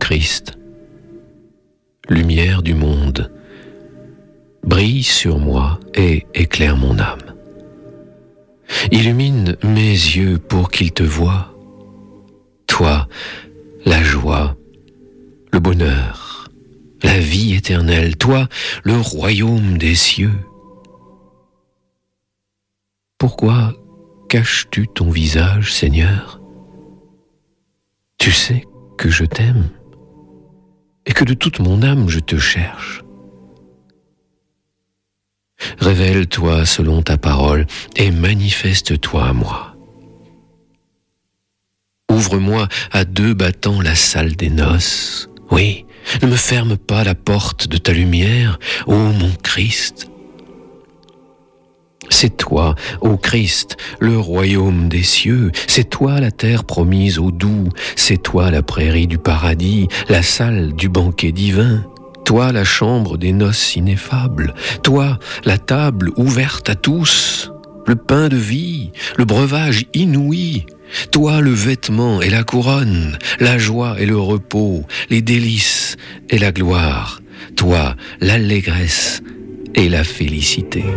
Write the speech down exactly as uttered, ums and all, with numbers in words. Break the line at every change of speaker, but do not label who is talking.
Christ, lumière du monde, brille sur moi et éclaire mon âme. Illumine mes yeux pour qu'ils te voient, toi, la joie, le bonheur, la vie éternelle, toi, le royaume des cieux. Pourquoi caches-tu ton visage, Seigneur? Tu sais que je t'aime et que de toute mon âme je te cherche. Révèle-toi selon ta parole et manifeste-toi à moi. Ouvre-moi à deux battants la salle des noces. Oui, ne me ferme pas la porte de ta lumière, ô mon Christ. C'est toi, ô Christ, le royaume des cieux, c'est toi la terre promise aux doux, c'est toi la prairie du paradis, la salle du banquet divin, toi la chambre des noces ineffables, toi la table ouverte à tous, le pain de vie, le breuvage inouï, toi le vêtement et la couronne, la joie et le repos, les délices et la gloire, toi l'allégresse et la félicité.